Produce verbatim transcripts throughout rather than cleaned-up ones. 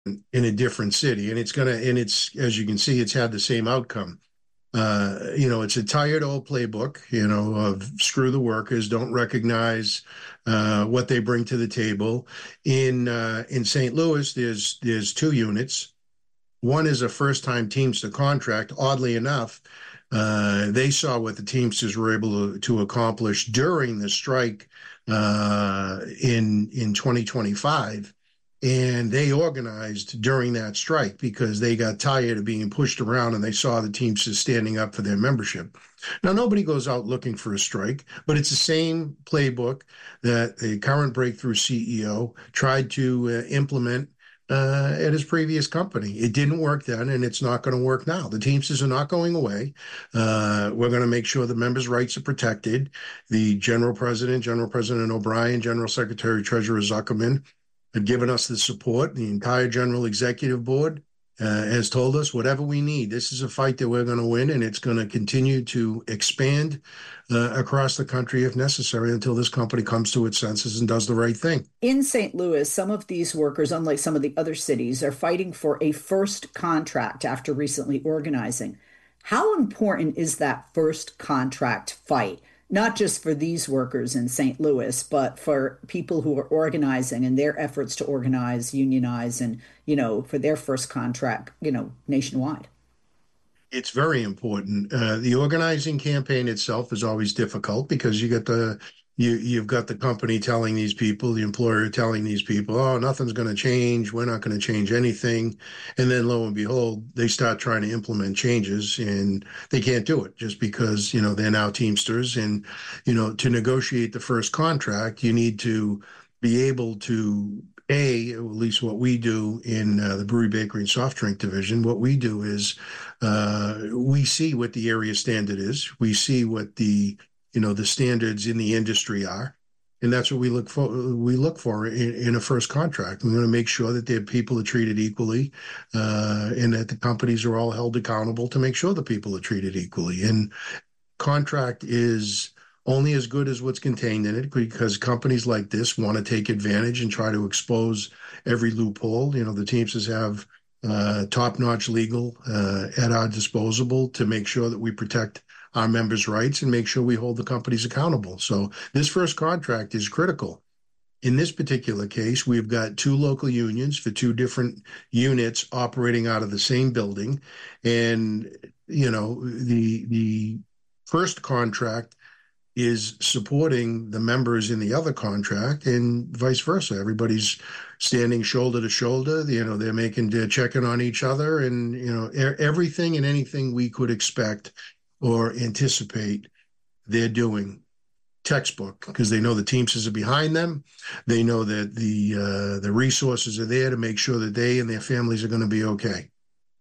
in a different city, and it's gonna and it's as you can see, it's had the same outcome. Uh, you know, it's a tired old playbook, you know, of screw the workers, don't recognize uh, what they bring to the table. In uh, in Saint Louis, there's there's two units. One is a first-time Teamster contract. Oddly enough, uh, they saw what the Teamsters were able to, to accomplish during the strike uh, in in twenty twenty-five. And they organized during that strike because they got tired of being pushed around and they saw the Teamsters standing up for their membership. Now, nobody goes out looking for a strike, but it's the same playbook that the current Breakthrough C E O tried to uh, implement uh, at his previous company. It didn't work then, and it's not going to work now. The Teamsters are not going away. Uh, we're going to make sure the members' rights are protected. The General President, General President O'Brien, General Secretary Treasurer Zuckerman, have given us the support. The entire General Executive Board uh, has told us whatever we need. This is a fight that we're going to win, and it's going to continue to expand uh, across the country if necessary until this company comes to its senses and does the right thing. In Saint Louis, some of these workers, unlike some of the other cities, are fighting for a first contract after recently organizing. How important is that first contract fight? Not just for these workers in Saint Louis, but for people who are organizing and their efforts to organize, unionize, and, you know, for their first contract, you know, nationwide. It's very important. Uh, the organizing campaign itself is always difficult because you get the you you've got the company telling these people, the employer telling these people, oh, nothing's going to change. We're not going to change anything. And then lo and behold, they start trying to implement changes and they can't do it just because, you know, they're now Teamsters. And, you know, to negotiate the first contract, you need to be able to, A, at least what we do in uh, the brewery, bakery, and soft drink division, what we do is uh, we see what the area standard is. We see what the you know, the standards in the industry are. And that's what we look for. We look for in, in a first contract. We want to make sure that their people are treated equally, uh, and that the companies are all held accountable to make sure the people are treated equally. And contract is only as good as what's contained in it because companies like this want to take advantage and try to expose every loophole. You know, the Teamsters have uh, top-notch legal uh, at our disposal to make sure that we protect our members' rights and make sure we hold the companies accountable. So this first contract is critical. In this particular case, we've got two local unions for two different units operating out of the same building. And, you know, the the first contract is supporting the members in the other contract and vice versa. Everybody's standing shoulder to shoulder. You know, they're making, they're checking on each other and, you know, everything and anything we could expect or anticipate they're doing textbook because they know the Teamsters are behind them. They know that the uh, the resources are there to make sure that they and their families are going to be okay.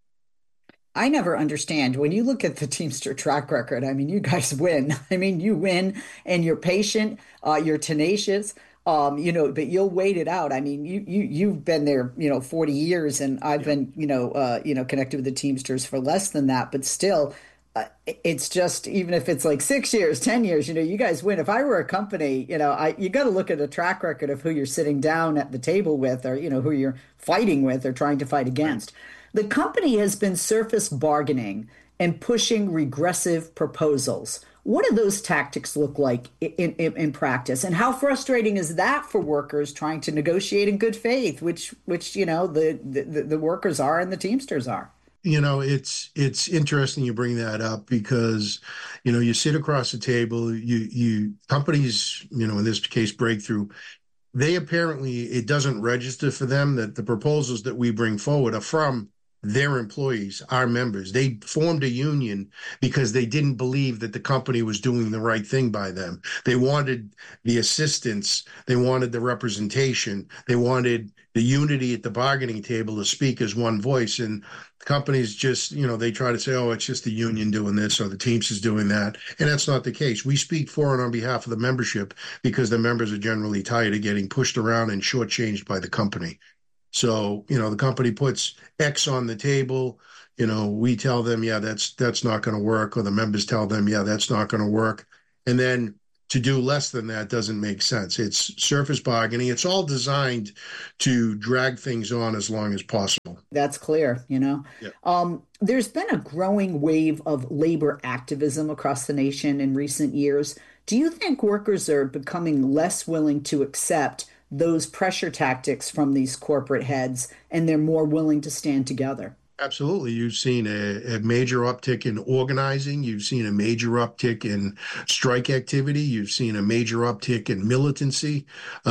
I never understand when you look at the Teamster track record. I mean, you guys win. I mean, you win and you're patient, uh, you're tenacious. Um, you know, but you'll wait it out. I mean, you you you've been there, you know, forty years, and I've been, you know, uh, you know, connected with the Teamsters for less than that, but still. Uh, it's just, even if it's like six years, ten years, you know, you guys win. If I were a company, you know, I you got to look at a track record of who you're sitting down at the table with or, you know, who you're fighting with or trying to fight against. The company has been surface bargaining and pushing regressive proposals. What do those tactics look like in, in, in practice? And how frustrating is that for workers trying to negotiate in good faith, which, which you know, the, the, the workers are and the Teamsters are? You know, it's it's interesting you bring that up because, you know, you sit across the table, you you companies, you know, in this case, Breakthrough, they apparently, it doesn't register for them that the proposals that we bring forward are from their employees, our members. They formed a union because they didn't believe that the company was doing the right thing by them. They wanted the assistance. They wanted the representation. They wanted the unity at the bargaining table to speak as one voice. And companies just, you know, they try to say, oh, it's just the union doing this or the Teamsters doing that. And that's not the case. We speak for and on behalf of the membership because the members are generally tired of getting pushed around and shortchanged by the company. So, you know, the company puts X on the table, you know, we tell them, yeah, that's that's not going to work. Or the members tell them, yeah, that's not going to work. And then to do less than that doesn't make sense. It's surface bargaining. It's all designed to drag things on as long as possible. That's clear, you know. Yeah. Um, there's been a growing wave of labor activism across the nation in recent years. Do you think workers are becoming less willing to accept those pressure tactics from these corporate heads, and they're more willing to stand together? Absolutely. You've seen a, a major uptick in organizing. You've seen a major uptick in strike activity. You've seen a major uptick in militancy.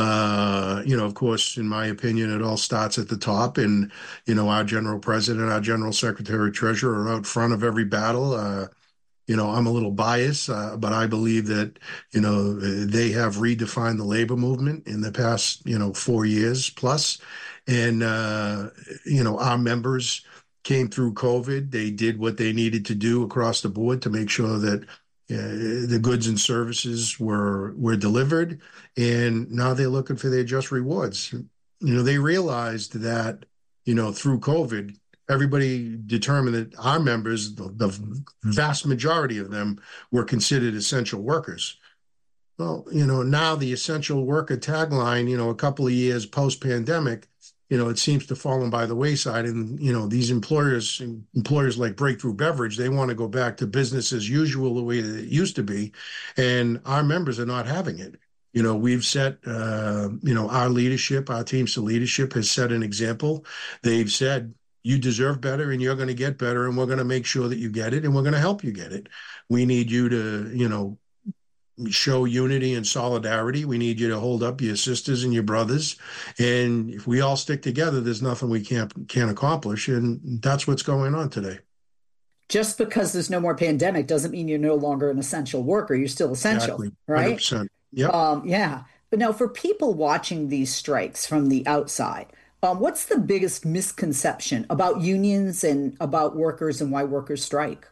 Uh, you know, of course, in my opinion, it all starts at the top. And, you know, our general president, our general secretary, treasurer are out front of every battle. Uh, you know, I'm a little biased, uh, but I believe that, you know, they have redefined the labor movement in the past, you know, four years plus. And, uh, you know, our members came through COVID. They did what they needed to do across the board to make sure that uh, the goods and services were were delivered. And now they're looking for their just rewards. You know, they realized that, you know, through COVID, everybody determined that our members, the, the vast majority of them, were considered essential workers. Well, you know, now the essential worker tagline, you know, a couple of years post-pandemic, you know, it seems to have fallen by the wayside. And, you know, these employers, employers like Breakthrough Beverage, they want to go back to business as usual the way that it used to be. And our members are not having it. You know, we've set, uh, you know, our leadership, our Teamster leadership has set an example. They've said, you deserve better and you're going to get better, and we're going to make sure that you get it, and we're going to help you get it. We need you to, you know, show unity and solidarity. We need you to hold up your sisters and your brothers. And if we all stick together, there's nothing we can't can't accomplish. And that's what's going on today. Just because there's no more pandemic doesn't mean you're no longer an essential worker. You're still essential, Exactly. right? one hundred percent. Yep. Um, yeah. But now for people watching these strikes from the outside, um, what's the biggest misconception about unions and about workers and why workers strike?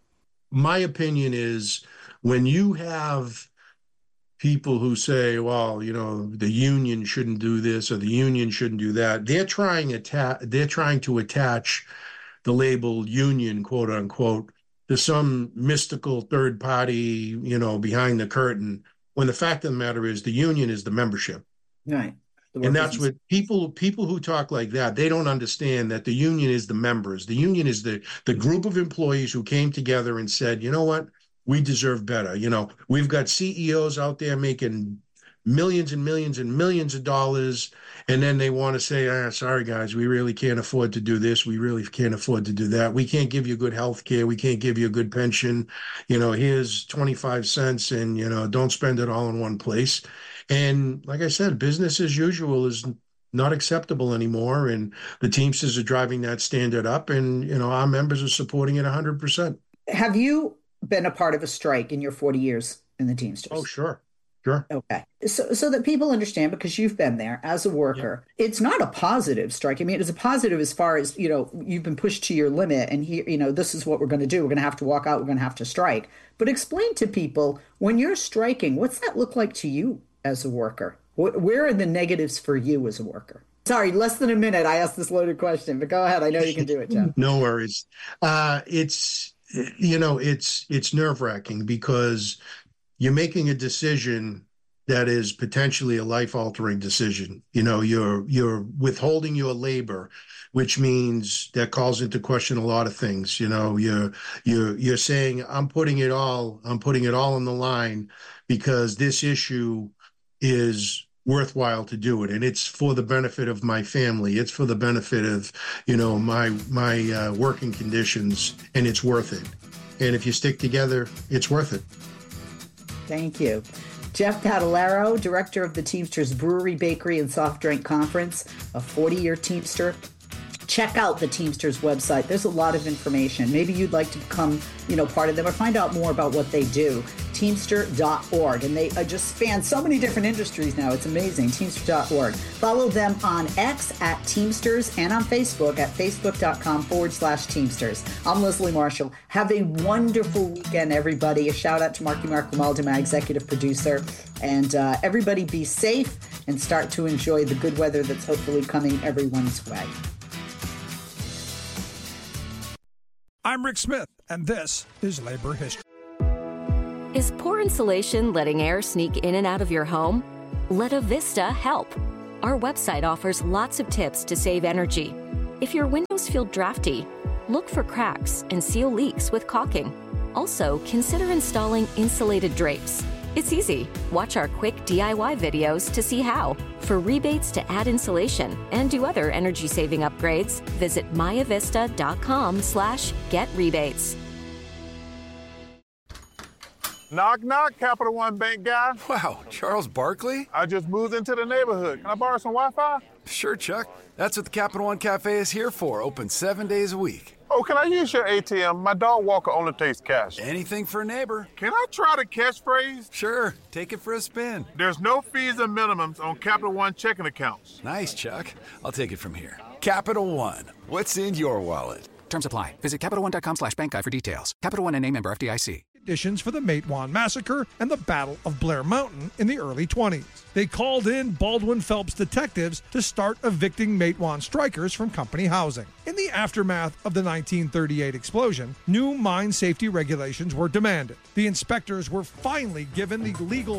My opinion is, when you have people who say, well, you know, the union shouldn't do this or the union shouldn't do that, they're trying atta- they're trying to attach the label union, quote unquote, to some mystical third party, you know, behind the curtain, when the fact of the matter is the union is the membership. Right. And that's what people people who talk like that, they don't understand that the union is the members. The union is the the group of employees who came together and said, you know what, we deserve better. You know, we've got C E Os out there making millions and millions and millions of dollars, and then they want to say, ah, sorry, guys, we really can't afford to do this. We really can't afford to do that. We can't give you good health care. We can't give you a good pension. You know, here's twenty-five cents, and, you know, don't spend it all in one place. And like I said, business as usual is not acceptable anymore. And the Teamsters are driving that standard up, and, you know, our members are supporting it one hundred percent. Have you been a part of a strike in your forty years in the Teamsters? Oh, sure. Sure. Okay. So so that people understand, because you've been there as a worker, yeah. It's not a positive strike. I mean, it's a positive as far as, you know, you've been pushed to your limit, and here, you know, this is what we're going to do. We're going to have to walk out. We're going to have to strike. But explain to people, when you're striking, what's that look like to you as a worker? Where are the negatives for you as a worker? Sorry, less than a minute. I asked this loaded question, but go ahead. I know you can do it, Jeff. No worries. Uh, it's, you know, it's, it's nerve-wracking, because you're making a decision that is potentially a life-altering decision. You know, you're you're withholding your labor, which means that calls into question a lot of things. You know, you're you're you're saying, I'm putting it all, I'm putting it all on the line because this issue is worthwhile to do it, and it's for the benefit of my family. It's for the benefit of, you know, my my uh, working conditions, and it's worth it. And if you stick together, it's worth it. Thank you. Jeff Padalero, director of the Teamsters Brewery, Bakery, and Soft Drink Conference, a forty-year Teamster. Check out the Teamsters website. There's a lot of information. Maybe you'd like to become, you know, part of them or find out more about what they do. Teamster dot org. And they uh, just span so many different industries now. It's amazing. Teamster dot org. Follow them on X at Teamsters and on Facebook at facebook.com forward slash Teamsters. I'm Leslie Marshall. Have a wonderful weekend, everybody. A shout out to Marky Mark Grimaldi, my executive producer. And uh, everybody be safe and start to enjoy the good weather that's hopefully coming everyone's way. I'm Rick Smith, and this is Labor History. Is poor insulation letting air sneak in and out of your home? Let Avista help. Our website offers lots of tips to save energy. If your windows feel drafty, look for cracks and seal leaks with caulking. Also, consider installing insulated drapes. It's easy. Watch our quick D I Y videos to see how. For rebates to add insulation and do other energy-saving upgrades, visit myavista.com slash get rebates. Knock, knock, Capital One Bank guy. Wow, Charles Barkley? I just moved into the neighborhood. Can I borrow some Wi-Fi? Sure, Chuck. That's what the Capital One Cafe is here for, open seven days a week. Oh, can I use your A T M? My dog walker only takes cash. Anything for a neighbor. Can I try the catchphrase? Sure, take it for a spin. There's no fees or minimums on Capital One checking accounts. Nice, Chuck. I'll take it from here. Capital One, what's in your wallet? Terms apply. Visit CapitalOne.com slash bank guide for details. Capital One and a member F D I C. Conditions for the Matewan Massacre and the Battle of Blair Mountain in the early twenties. They called in Baldwin Phelps detectives to start evicting Matewan strikers from company housing. In the aftermath of the nineteen thirty-eight explosion, new mine safety regulations were demanded. The inspectors were finally given the legal